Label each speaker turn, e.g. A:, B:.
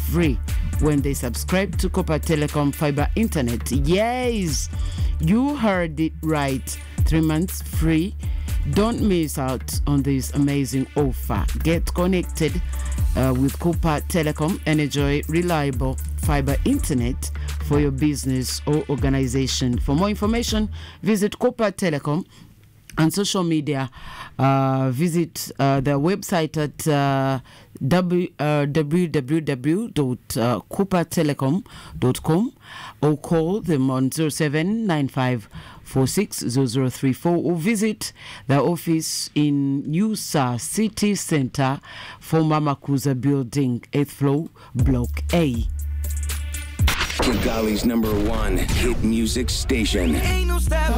A: free when they subscribe to Copper Telecom Fiber Internet. Yes, you heard it right. 3 months free. Don't miss out on this amazing offer. Get connected with Copper Telecom and enjoy reliable fiber internet for your business or organization. For more information, visit Copper Telecom on social media. Visit their website at www.coopertelecom.com or call them on 0795460034 or visit their office in New Star City Center, former Makuza Building, 8th floor, Block A.
B: Kigali's #1 hit music station. Ain't no stop.